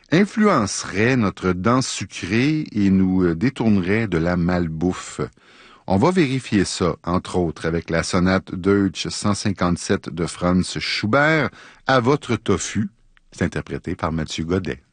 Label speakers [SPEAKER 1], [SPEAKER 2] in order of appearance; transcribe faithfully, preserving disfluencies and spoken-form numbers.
[SPEAKER 1] influencerait notre dent sucrée et nous détournerait de la malbouffe. On va vérifier ça, entre autres, avec la sonate Deutsch cent cinquante-sept de Franz Schubert, À votre tofu. C'est interprété par Mathieu Godet.